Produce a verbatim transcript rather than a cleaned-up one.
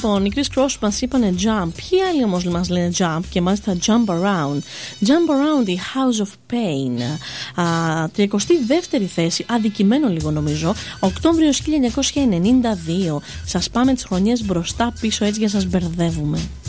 Λοιπόν, οι Chris Cross μας είπανε Jump. Ποιοι άλλοι όμως μας λένε Jump και μάλιστα Jump Around. Jump Around, the House of Pain. τρидцάτη δεύτερη θέση, αδικημένο λίγο νομίζω. Οκτώβριος χίλια εννιακόσια ενενήντα δύο. Σας πάμε τις χρονιές μπροστά πίσω έτσι για σας μπερδεύουμε.